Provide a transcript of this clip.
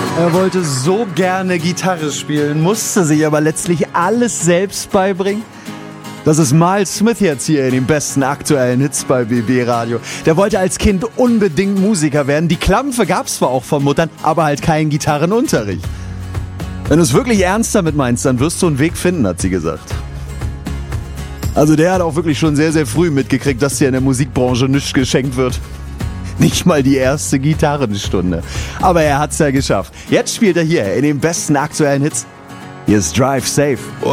Er wollte so gerne Gitarre spielen, musste sich aber letztlich alles selbst beibringen. Das ist Miles Smith jetzt hier in den besten aktuellen Hits bei BB Radio. Der wollte als Kind unbedingt Musiker werden. Die Klampfe gab's zwar auch von Muttern, aber halt keinen Gitarrenunterricht. Wenn du es wirklich ernst damit meinst, dann wirst du einen Weg finden, hat sie gesagt. Also der hat auch wirklich schon sehr, sehr früh mitgekriegt, dass hier in der Musikbranche nichts geschenkt wird. Nicht mal die erste Gitarrenstunde. Aber er hat's ja geschafft. Jetzt spielt er hier in den besten aktuellen Hits. Hier ist Drive Safe.